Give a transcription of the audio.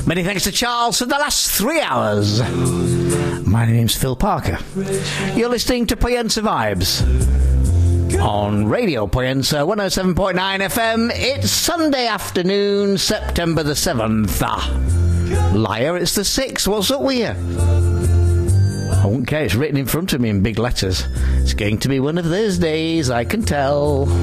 Many thanks to Charles for the last 3 hours. My name's Phil Parker. You're listening to Poyensa Vibes on Radio Poyensa 107.9 FM. It's Sunday afternoon, September the 7th. Liar, it's the 6th. What's up with you? I won't care, it's written in front of me in big letters. It's going to be one of those days, I can tell.